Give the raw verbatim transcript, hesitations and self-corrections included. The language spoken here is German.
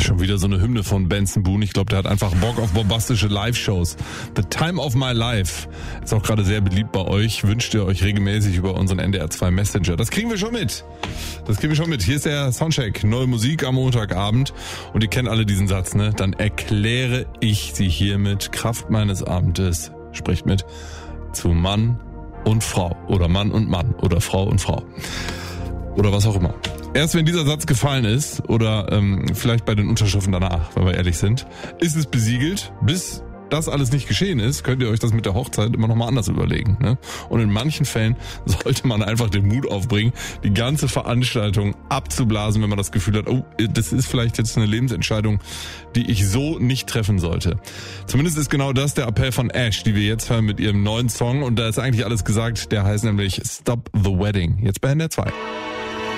Schon wieder so eine Hymne von Benson Boone. Ich glaube, der hat einfach Bock auf bombastische Live-Shows. The Time of My Life ist auch gerade sehr beliebt bei euch. Wünscht ihr euch regelmäßig über unseren N D R zwei Messenger. Das kriegen wir schon mit. Das kriegen wir schon mit. Hier ist der Soundcheck. Neue Musik am Montagabend. Und ihr kennt alle diesen Satz, ne? Dann erkläre ich sie hiermit, Kraft meines Amtes, spricht mit, zu Mann und Frau. Oder Mann und Mann. Oder Frau und Frau. Oder was auch immer. Erst wenn dieser Satz gefallen ist, oder ähm, vielleicht bei den Unterschriften danach, wenn wir ehrlich sind, ist es besiegelt. Bis das alles nicht geschehen ist, könnt ihr euch das mit der Hochzeit immer nochmal anders überlegen. Ne? Und in manchen Fällen sollte man einfach den Mut aufbringen, die ganze Veranstaltung abzublasen, wenn man das Gefühl hat, oh, das ist vielleicht jetzt eine Lebensentscheidung, die ich so nicht treffen sollte. Zumindest ist genau das der Appell von Ash, die wir jetzt hören mit ihrem neuen Song. Und da ist eigentlich alles gesagt, der heißt nämlich Stop the Wedding. Jetzt bei N D R zwei.